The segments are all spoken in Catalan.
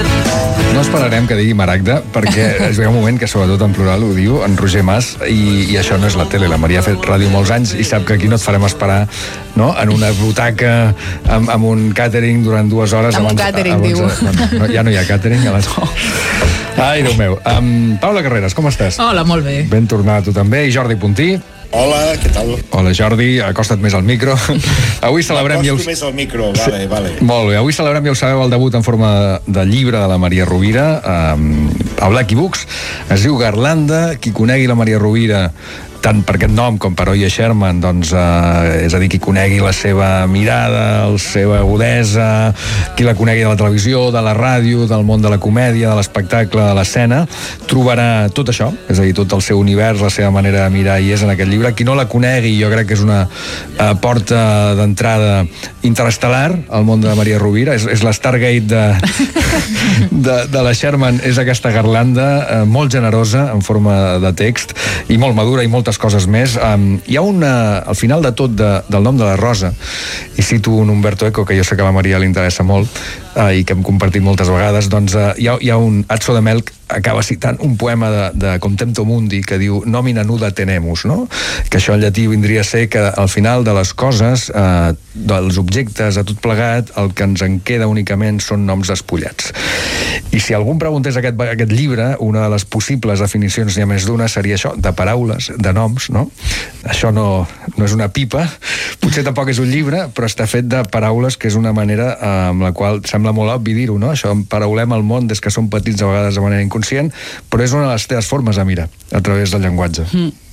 No esperarem que digui Maragda, perquè es ve un moment que sobretot en plural ho diu en Roger Mas, i això no és la tele. La Maria ha fet ràdio molts anys i sap que aquí no et farem esperar, no?, en una butaca amb un càtering durant 2 hores. Amb un càtering, diu. No, ja no hi ha càtering. Ai, Déu meu. Paula Carreras, com estàs? Hola, molt bé. Ben tornada tu també. I Jordi Puntí. Hola, què tal? Hola, Jordi, acosta't més al micro. Avui celebrem... M'acosto més al micro, vale. Molt bé, avui celebrem, ja ho sabeu, el debut en forma de llibre de la Maria Rovira a Blacky Books. Es diu Garlanda. Qui conegui la Maria Rovira, tant per aquest nom com per Oye Sherman, doncs, és a dir, qui conegui la seva mirada, la seva agudesa, qui la conegui de la televisió, de la ràdio, del món de la comèdia, de l'espectacle, de l'escena, trobarà tot això, és a dir, tot el seu univers, la seva manera de mirar hi és en aquest llibre. Qui no la conegui, jo crec que és una porta d'entrada interestel·lar al món de Maria Rovira, és la Stargate de la Sherman, és aquesta garlanda molt generosa en forma de text i molt madura i moltes coses més. Hi ha al final de tot del nom de la Rosa, i cito un Umberto Eco que jo sé que a la Maria li interessa molt i que hem compartit moltes vegades, doncs hi ha un Azzo de Melk acaba citant un poema de Contempo Mundi que diu nomina nuda tenemus, no? Que això en llatí vindria a ser que al final de les coses, dels objectes, a tot plegat, el que ens en queda únicament són noms despullats. I si algú em preguntés aquest llibre, una de les possibles definicions, n'hi ha més d'una, seria això, de paraules, de noms, no? Això no és una pipa, potser tampoc és un llibre, però està fet de paraules, que és una manera amb la qual sembla molt obvi dir-ho, no? Això, paraulem el món des que som petits, a vegades de manera inconscient, però és una de les teves formes de mirar, a través del llenguatge.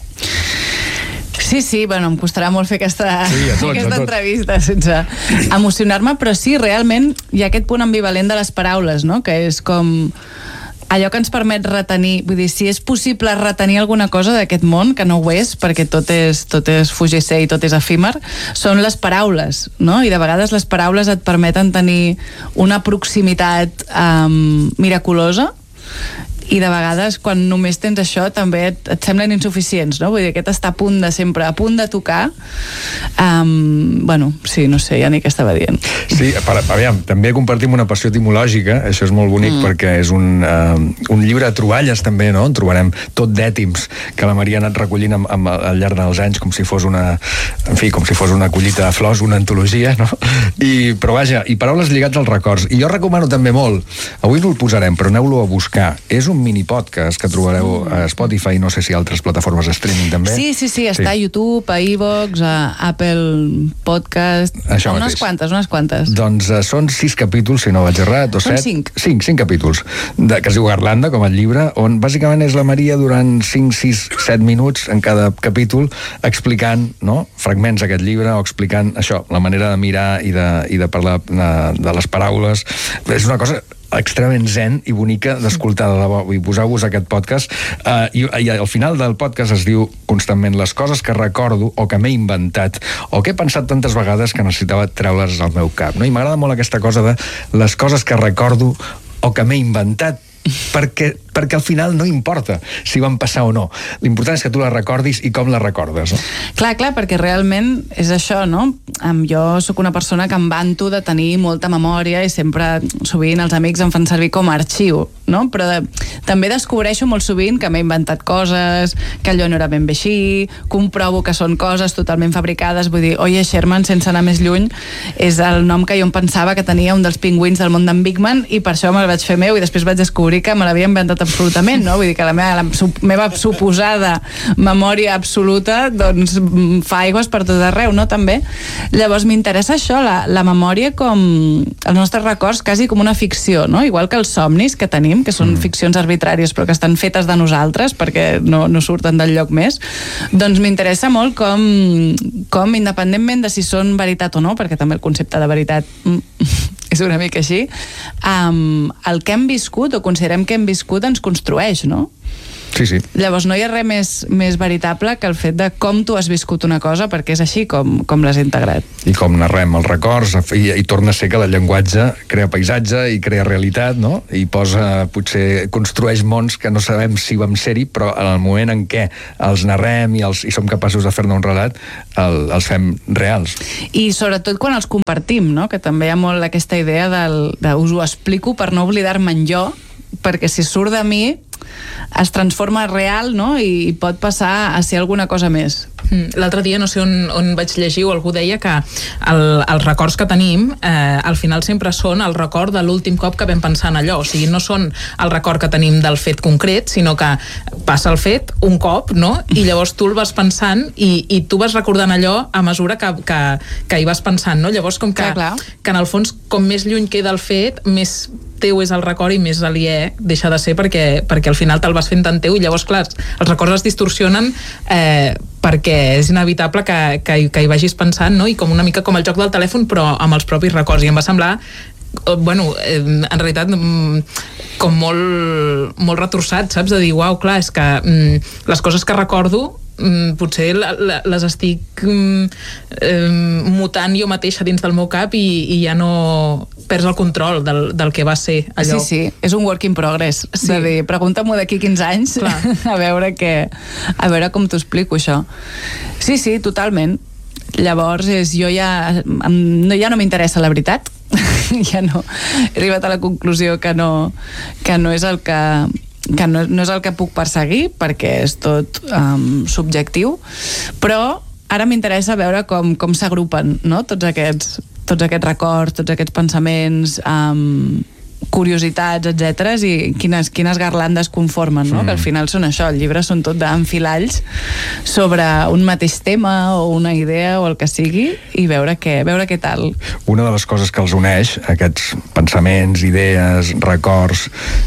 Sí, bueno, em costarà molt fer aquesta entrevista sense emocionar-me, però sí, realment hi ha aquest punt ambivalent de les paraules, no?, que és com allò que ens permet retenir, vull dir, si és possible retenir alguna cosa d'aquest món, que no ho és, perquè tot és fugisser i tot és efímer, són les paraules, no? I de vegades les paraules et permeten tenir una proximitat miraculosa, i de vegades quan només tens això també et semblen insuficients, no? Vull dir, aquest està sempre a punt de tocar. Bueno, sí, no sé, ja ni què estava dient. Sí, aviam, també compartim una passió etimològica, això és molt bonic perquè és un llibre de troballes també, no? On trobarem tot d'ètims que la Maria ha anat recollint al llarg dels anys com si fos una collita de flors, una antologia, no? Però vaja, i paraules lligats als records. I jo recomano també molt, avui no el posarem, però aneu-lo a buscar. És un mini podcast que trobareu a Spotify, no sé si altres plataformes de streaming també. Sí, està a YouTube, a iVoox, a Apple Podcast, unes quantes. Doncs són 6 capítols, si no vaig errat, o 7. 5 capítols, que es diu Garlanda, com el llibre, on bàsicament és la Maria durant 5, 6, 7 minuts en cada capítol explicant, no?, fragments d'aquest llibre, o explicant això, la manera de mirar i de parlar de les paraules. És una cosa extremadament zen i bonica d'escoltar, de debò. Vull posar-vos aquest podcast i al final del podcast es diu constantment les coses que recordo o que m'he inventat o que he pensat tantes vegades que necessitava treure-les al meu cap, no? I m'agrada molt aquesta cosa de les coses que recordo o que m'he inventat, perquè al final no importa si van passar o no. L'important és que tu les recordis i com les recordes, no? Clar, perquè realment és això, no? Jo sóc una persona que em vanto de tenir molta memòria i sempre, sovint, els amics em fan servir com a arxiu, no? Però també descobreixo molt sovint que m'he inventat coses, que allò no era ben bé així, comprovo que són coses totalment fabricades. Vull dir, Oye Sherman, sense anar més lluny, és el nom que jo em pensava que tenia un dels pingüins del món d'en Bigman, i per això me'l vaig fer meu, i després vaig descobrir que me l'havia inventat absolutament, no? Vull dir que la meva suposada memòria absoluta doncs fa aigües per tot arreu, no? També. Llavors m'interessa això, la memòria com els nostres records quasi com una ficció, no? Igual que els somnis que tenim, que són ficcions arbitràries però que estan fetes de nosaltres perquè no surten del lloc més, doncs m'interessa molt com independentment de si són veritat o no, perquè també el concepte de veritat és una mica així, el que hem viscut o considerem que hem viscut ens construeix, no? Sí. Llavors no hi ha res més veritable que el fet de com tu has viscut una cosa, perquè és així com l'has integrat. I com narrem els records, i torna a ser que el llenguatge crea paisatge i crea realitat, no? I potser construeix mons que no sabem si vam ser-hi, però en el moment en què els narrem i som capaços de fer-ne un relat, els fem reals. I sobretot quan els compartim, no? Que també hi ha molt aquesta idea de us ho explico per no oblidar-me'n jo, perquè si surt de mi es transforma real, no? I pot passar a ser alguna cosa més. L'altre dia, no sé on vaig llegir, o algú deia que els records que tenim al final sempre són el record de l'últim cop que vam pensar en allò, o sigui, no són el record que tenim del fet concret, sinó que passa el fet un cop, no? I llavors tu el vas pensant i tu vas recordant allò a mesura que hi vas pensant, no? Llavors com que en el fons com més lluny queda el fet, més teu és el record i més aliè deixa de ser, perquè al final te'l vas fent tan teu, i llavors clar, els records es distorsionen perquè és inevitable que hi vagis pensant, no? I com una mica com el joc del telèfon, però amb els propis records, i em va semblar en realitat com molt retorçat, saps? De dir, uau, clar, és que les coses que recordo potser les estic mutant jo mateixa dins del meu cap i ja no perds el control del que va ser allò. Sí, és un work in progress. Sí. De dir, pregunta-m'ho d'aquí 15 anys a veure com t'ho explico això. Sí, totalment. Llavors jo ja no m'interessa la veritat. Ja no. He arribat a la conclusió que no és el que no és el que puc perseguir, perquè és tot subjectiu, però ara m'interessa veure com s'agrupen, no? Tots aquests records, tots aquests pensaments, curiositats, etc. i quines garlandes conformen, no? Que al final són això, el llibre són tot d'enfilalls sobre un mateix tema o una idea o el que sigui, i veure què tal. Una de les coses que els uneix, aquests pensaments, idees, records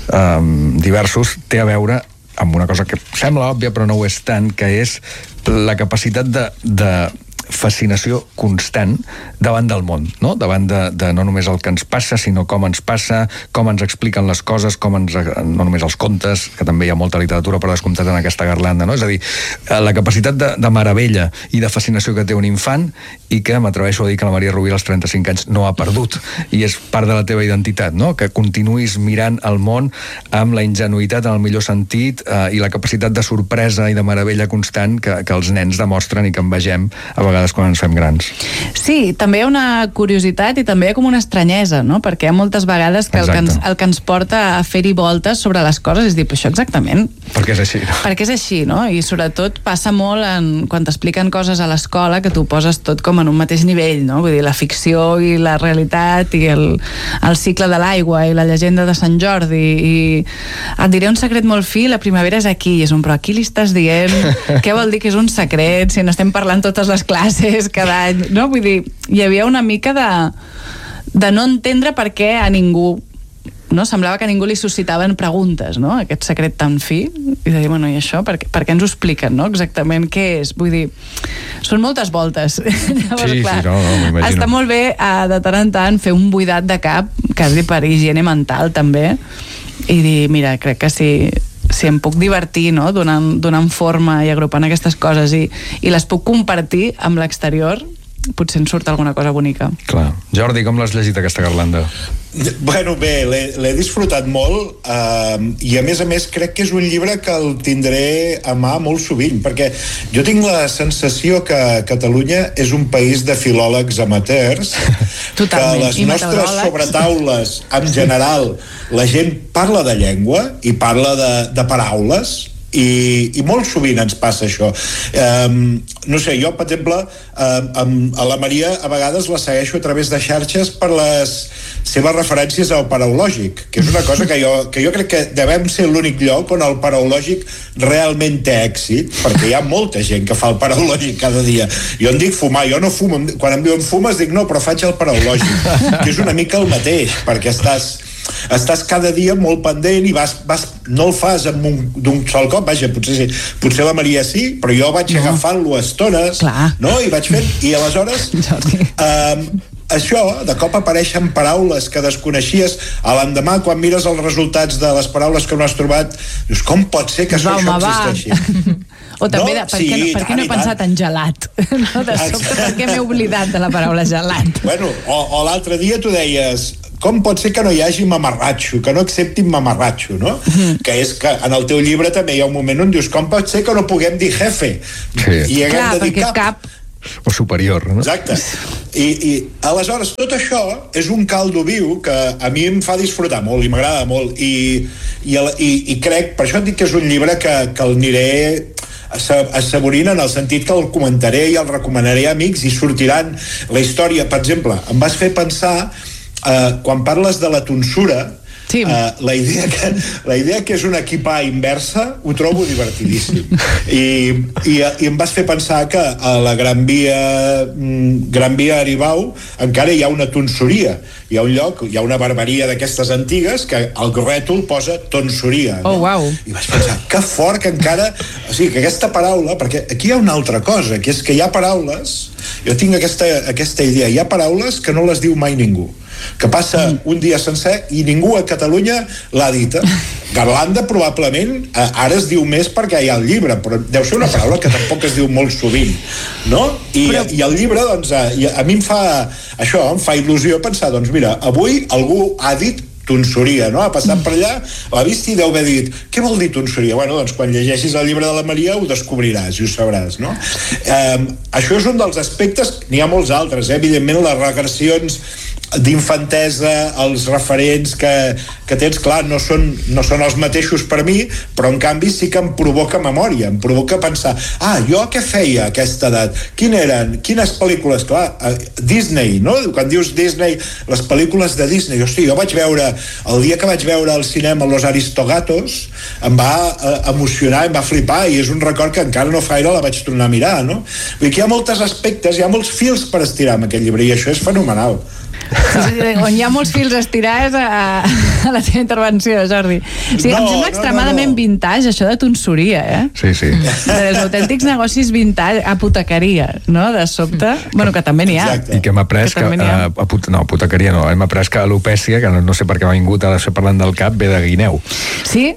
diversos, té a veure amb una cosa que sembla òbvia però no ho és tant, que és la capacitat de fascinació constant davant del món, no? Davant de no només el que ens passa, sinó com ens passa, com ens expliquen les coses, no només els contes, que també hi ha molta literatura per descomptat en aquesta garlanda, no? És a dir, la capacitat de meravella i de fascinació que té un infant, i que m'atreveixo a dir que la Maria Rovira als 35 anys no ha perdut, i és part de la teva identitat, no? Que continuïs mirant el món amb la ingenuïtat en el millor sentit, i la capacitat de sorpresa i de meravella constant que els nens demostren i que envegem a vegades quan ens fem grans. Sí, també hi ha una curiositat i també hi ha com una estranyesa, no? Perquè hi ha moltes vegades que el que ens porta a fer-hi voltes sobre les coses és dir, però això exactament... Perquè és així, no? Perquè és així, no? I sobretot passa molt quan t'expliquen coses a l'escola que tu poses tot com en un mateix nivell, no? Vull dir, la ficció i la realitat i el cicle de l'aigua i la llegenda de Sant Jordi, i et diré un secret molt fi, la primavera és aquí, i és però aquí li estàs dient què vol dir que és un secret si n'estem parlant totes les classes cada any, no? Vull dir, hi havia una mica de no entendre per què a ningú, no? Semblava que a ningú li suscitaven preguntes, no? Aquest secret tan fi, i de dir, bueno, i això, per què ens ho expliquen, no? Exactament què és? Vull dir, són moltes voltes. Llavors, clar, m'imagino. Està molt bé de tant en tant fer un buidat de cap, quasi per higiene mental també, i dir, mira, crec que si em puc divertir, no? donant forma i agrupant aquestes coses i les puc compartir amb l'exterior, potser en surt alguna cosa bonica. Clar. Jordi, com l'has llegit aquesta garlanda? Bueno, bé, l'he disfrutat molt, i a més crec que és un llibre que el tindré a mà molt sovint, perquè jo tinc la sensació que Catalunya és un país de filòlegs amateurs. Totalment. Que les nostres sobretaules en general la gent parla de llengua i parla de paraules, i molt sovint ens passa això. No sé, jo per exemple a la Maria a vegades la segueixo a través de xarxes per les seves referències al paraulògic, que és una cosa que jo crec que devem ser l'únic lloc on el paraulògic realment té èxit, perquè hi ha molta gent que fa el paraulògic cada dia. Jo en dic fumar, jo no fumo, quan em diuen fumes dic no, però faig el paraulògic, que és una mica el mateix, perquè estàs cada dia molt pendent i no el fas d'un sol cop, vaja, potser la Maria sí, però jo vaig agafant-lo a estones, no? I vaig fent, i aleshores això, de cop apareixen paraules que desconeixies, a l'endemà, quan mires els resultats de les paraules que no has trobat, dius, com pot ser que això existeixi? O també, per què no he pensat en gelat? No, de sobte, per què m'he oblidat de la paraula gelat? Bueno, o l'altre dia tu deies, com pot ser que no hi hagi mamarratxo, que no acceptin mamarratxo, no? Que és que en el teu llibre també hi ha un moment on dius, com pot ser que no puguem dir jefe? I haguem de dir cap. O superior, no? Exacte. I aleshores tot això és un caldo viu que a mi em fa disfrutar molt i m'agrada molt i crec, per això et dic que és un llibre que el aniré assaborint en el sentit que el comentaré i el recomanaré a amics i sortiran la història. Per exemple, em vas fer pensar quan parles de la tonsura, sí. La idea que és una equipa inversa ho trobo divertidíssim i em vas fer pensar que a la Gran Via Aribau encara hi ha una tonsoria, hi ha un lloc, hi ha una barberia d'aquestes antigues que el rètol posa tonsoria, no? Wow. I vaig pensar, que fort que encara, o sigui, que aquesta paraula, perquè aquí hi ha una altra cosa, que és que hi ha paraules, jo tinc aquesta idea, hi ha paraules que no les diu mai ningú, que passa un dia sencer i ningú a Catalunya l'ha dita. Garlanda probablement ara es diu més perquè hi ha el llibre, però deu ser una paraula que tampoc es diu molt sovint, no? I el llibre, doncs, a mi em fa il·lusió pensar, doncs mira, avui algú ha dit tonsoria, no? Ha passat per allà, l'ha vist i deu haver dit, què vol dir tonsoria? Bueno, doncs quan llegeixis el llibre de la Maria ho descobriràs i ho sabràs, no? Això és un dels aspectes, n'hi ha molts altres, evidentment les regressions d'infantesa, els referents que tens, clar, no són els mateixos per mi, però en canvi sí que em provoca memòria, em provoca pensar, jo què feia a aquesta edat? Quines pel·lícules? Clar, Disney, no? Quan dius Disney, les pel·lícules de Disney, hosti, jo vaig veure, el dia que vaig veure al cinema Los Aristogatos, em va emocionar, em va flipar, i és un record que encara no fa gaire la vaig tornar a mirar, no? Vull dir que hi ha molts aspectes, hi ha molts fils per estirar amb aquest llibre, i això és fenomenal. On hi ha molts fils a estirar és a la teva intervenció, Jordi. Sí, em sembla extremadament vintage, això de tonsoria, Sí. Dels autèntics negocis vintage, apotecaria, no? De sobte, bueno, que també n'hi ha. Exacte. I que m'ha après apotecaria no, hem après que alopècia, que no sé per què m'ha vingut a ser parlant del cap, ve de guineu. Sí,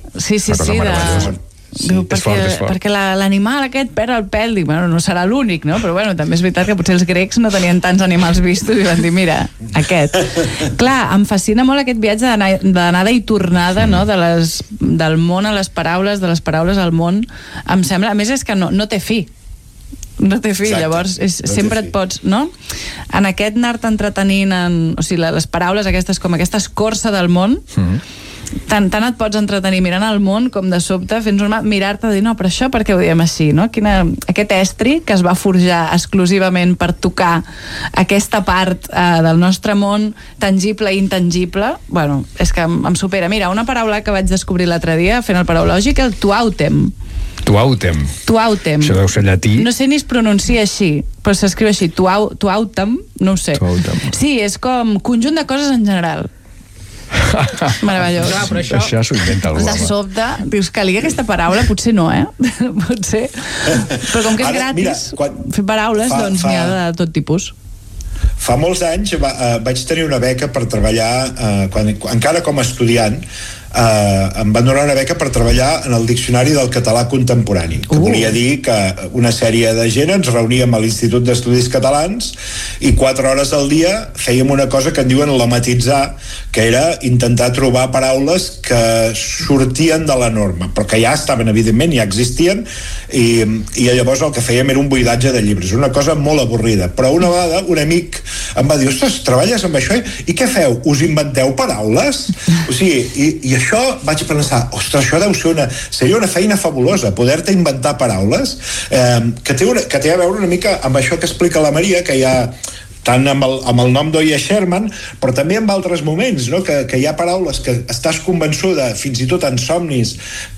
perquè l'animal aquest perd el pèl, dic, bueno, no serà l'únic, no? Però bueno, també és veritat que potser els grecs no tenien tants animals vistos i van dir, mira, aquest. Clar, em fascina molt aquest viatge d'anada i tornada, no? Del món a les paraules, de les paraules al món. Em sembla, a més és que no té fi. No té fi, llavors sempre et pots, no? En aquest anar-te entretenint o sigui, les paraules aquestes com aquesta escorça del món, tant et pots entretenir mirant el món com de sobte mirar-te i dir, no, però això per què ho diem així, no? Aquest estri que es va forjar exclusivament per tocar aquesta part del nostre món tangible i intangible, bueno, és que em supera. Mira, una paraula que vaig descobrir l'altre dia fent el paraulògic, el tuautem. Tuautem. Això deu ser llatí. No sé ni es pronuncia així, però s'escriu així, tuautem, no ho sé. Sí, és com conjunt de coses en general. Meravellós. Això s'ho inventa algú. De sobte, dius que li aquesta paraula, potser no, potser. Però com que és gratis, fer paraules, doncs n'hi ha de tot tipus. Fa molts anys vaig tenir una beca per treballar, encara com a estudiant, em van donar una beca per treballar en el Diccionari del Català Contemporani, que volia dir que una sèrie de gent ens reuníem a l'Institut d'Estudis Catalans i 4 hores al dia fèiem una cosa que en diuen lematitzar, que era intentar trobar paraules que sortien de la norma, però que ja estaven, evidentment, ja existien, i llavors el que fèiem era un buidatge de llibres, una cosa molt avorrida. Però una vegada un amic em va dir, ostres, treballes amb això? I què feu? Us inventeu paraules? O sigui, i això vaig pensar, ostres, això seria una feina fabulosa, poder-te inventar paraules que té a veure una mica amb això que explica la Maria, que hi ha tant amb el nom d'Oia Sherman, però també en altres moments, no? Que hi ha paraules que estàs convençuda, fins i tot en somnis,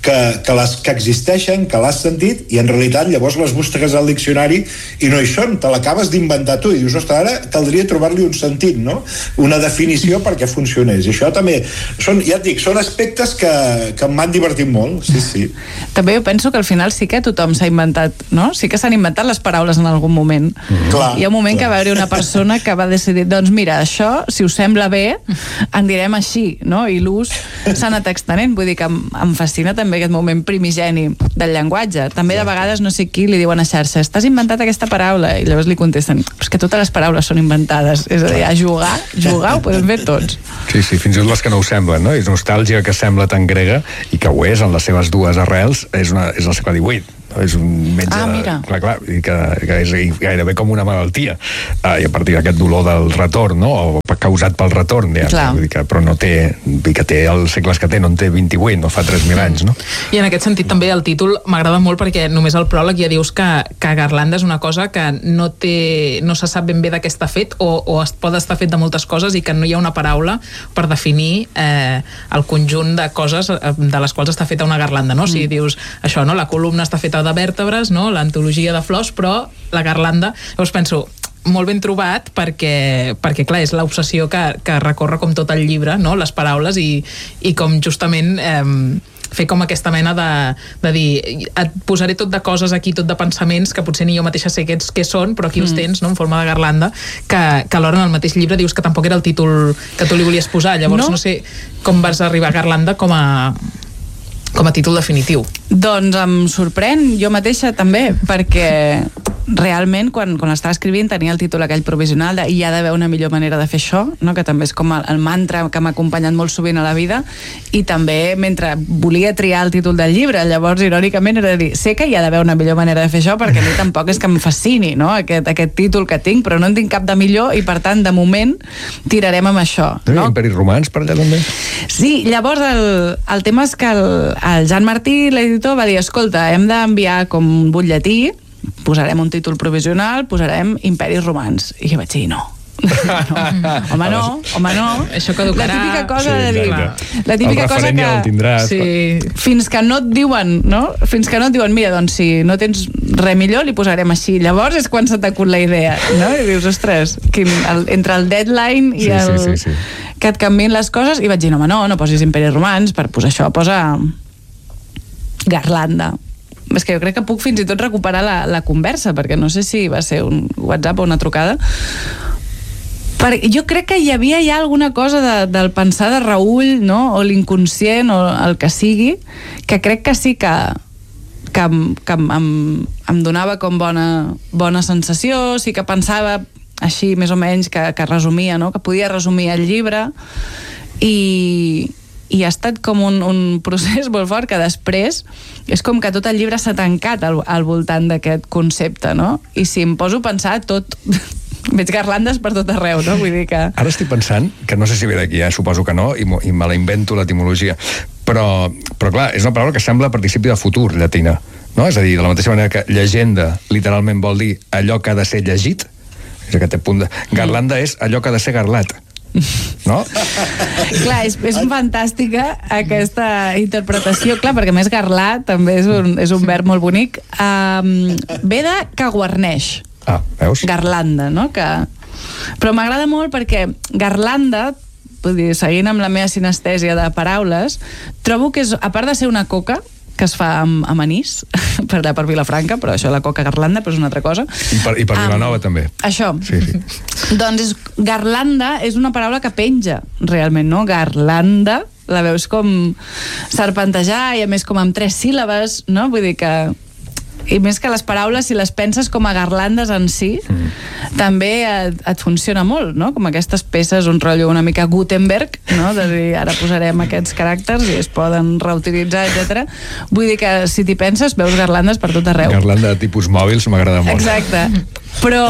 que existeixen, que l'has sentit, i en realitat llavors les busques al diccionari i no hi són, te l'acabes d'inventar tu, i dius, ostres, ara caldria trobar-li un sentit, no? Una definició perquè funcionés. I això també, ja et dic, són aspectes que m'han divertit molt, sí. També jo penso que al final sí que tothom s'ha inventat, no? Sí que s'han inventat les paraules en algun moment. Hi ha un moment que va haver una persona persona que va decidir, doncs mira, això, si us sembla bé, en direm així, no? I l'ús s'ha anat extenent, vull dir que em fascina també aquest moment primigeni del llenguatge. També de vegades no sé qui li diuen a xarxa, t'has inventat aquesta paraula, i llavors li contesten, però és que totes les paraules són inventades, és a dir, a jugar ho podem fer tots. Sí, fins i tot les que no ho semblen, no? És nostàlgia que sembla tan grega i que ho és en les seves dues arrels, és el segle XVIII. És un metge clar, que és gairebé com una malaltia, i a partir d'aquest dolor del retorn, no? O causat pel retorn, vull dir que, però no té, que té els segles que té, no en té 28, no fa 3.000 anys, no? I en aquest sentit també el títol m'agrada molt perquè només al pròleg ja dius que Garlanda és una cosa que no se sap ben bé de què està fet o es pot estar fet de moltes coses i que no hi ha una paraula per definir el conjunt de coses de les quals està feta una garlanda, no? O sigui, dius això, no? La columna està feta de vèrtebres, no? L'antologia de flors, però la garlanda, llavors penso, molt ben trobat perquè clar, és l'obsessió que recorre com tot el llibre, no? Les paraules i com justament fer com aquesta mena de dir, et posaré tot de coses aquí, tot de pensaments que potser ni jo mateixa sé què són, però aquí els tens, no? En forma de garlanda, que alhora en el mateix llibre dius que tampoc era el títol que tu li volies posar, llavors no sé com vas arribar a Garlanda com a títol definitiu. Doncs em sorprèn jo mateixa també, perquè realment quan l'estava escrivint tenia el títol aquell provisional de hi ha d'haver una millor manera de fer això, no? Que també és com el mantra que m'ha acompanyat molt sovint a la vida, i també mentre volia triar el títol del llibre, llavors irònicament era de dir, sé que hi ha d'haver una millor manera de fer això perquè a mi tampoc és que em fascini, no? Aquest títol que tinc, però no en tinc cap de millor i per tant de moment tirarem amb això, no? Imperis romans per allà també? Sí, llavors el tema és que el Jan Martí, l'editor, va dir, escolta, hem d'enviar com un butlletí, posarem un títol provisional, posarem Imperis romans. I jo vaig dir, no. Home no. Això caducarà. La típica cosa de dir... La típica cosa que... El tindràs. Sí. Fins que no et diuen, no? Fins que no et diuen, mira, doncs si no tens res millor, li posarem així. Llavors és quan s'ha t'acut la idea, no? I dius, ostres, entre el deadline i sí. Que et canvien les coses, i vaig dir, home, no posis Imperis romans, per posar això, posa Garlanda. És que jo crec que puc fins i tot recuperar la conversa, perquè no sé si va ser un WhatsApp o una trucada. Jo crec que hi havia ja alguna cosa del pensar de Raül, no? O l'inconscient, o el que sigui, que crec que sí que em donava com bona sensació, sí que pensava així més o menys que resumia, no? Que podia resumir el llibre, i ha estat com un procés molt fort que després és com que tot el llibre s'ha tancat al voltant d'aquest concepte, no? I si em poso a pensar tot... Veig garlandes per tot arreu, no? Vull dir que... Ara estic pensant, que no sé si ve d'aquí, suposo que no, i me la invento l'etimologia, però clar, és una paraula que sembla participi de futur, llatina, no? És a dir, de la mateixa manera que llegenda literalment vol dir allò que ha de ser llegit, és aquest punt de... Garlanda és allò que ha de ser garlat, no? Clar, és fantàstica aquesta interpretació, clar, perquè més garlar també és un verb molt bonic. Ve de que guarneix. Veus? Garlanda, no? Però m'agrada molt perquè garlanda, vull dir, seguint amb la meva sinestèsia de paraules, trobo que és, a part de ser una coca que es fa amb anís, per allà per Vilafranca, però això, la coca garlanda, però és una altra cosa. I per Vilanova també. Això. Sí. Doncs garlanda és una paraula que penja, realment, no? Garlanda, la veus com serpentejar, i a més com amb 3 síl·labes, no? Vull dir que... I més que les paraules, si les penses com a garlandes en si, també et funciona molt, no? Com aquestes peces, un rotllo una mica Gutenberg, no? De dir, ara posarem aquests caràcters i es poden reutilitzar, etc. Vull dir que si t'hi penses, veus garlandes per tot arreu. Garlanda de tipus mòbils m'agrada molt. Exacte. Però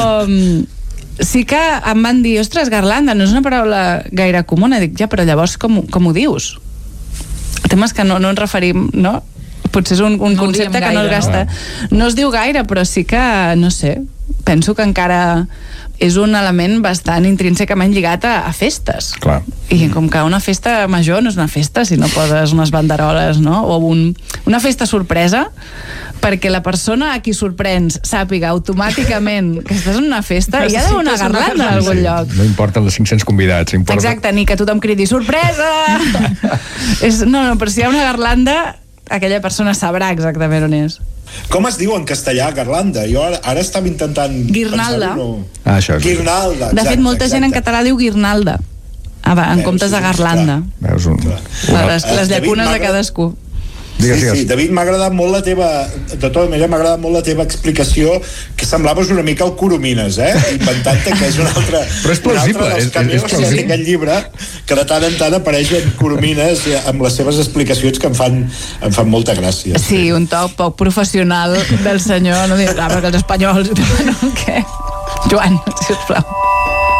sí que em van dir, ostres, garlanda no és una paraula gaire comuna. Dic, ja, però llavors com ho dius? El tema és que no ens referim, no? Potser és un concepte que no es gasta. No es diu gaire, però sí que, no sé, penso que encara és un element bastant intrínsecament lligat a festes. Clar. I com que una festa major no és una festa si no poses unes banderoles, no? O una festa sorpresa, perquè la persona a qui sorprens sàpiga automàticament que estàs en una festa, hi ha d'haver una garlanda en algun lloc. No importen els 500 convidats. Exacte, ni que tothom cridi sorpresa! No, però si hi ha una garlanda aquella persona sabrà exactament on és. Com es diu en castellà, Garlanda? Jo ara estava intentant... Guirnalda. Això és. Guirnalda, exacte. De fet, molta gent en català diu Guirnalda, en comptes de Garlanda. Veus les llacunes de cadascú. Sí, David, m'ha agradat molt la teva, de tota manera m'ha agradat molt la teva explicació, que semblaves una mica el Coromines, inventant-te que és un altre, però és plausible, dels cameos que hi ha en aquest llibre, que de tant en tant apareixen Coromines amb les seves explicacions que em fan molta gràcia. Sí, un toc poc professional del senyor, no dirà, perquè els espanyols... No, què? Joan, sisplau.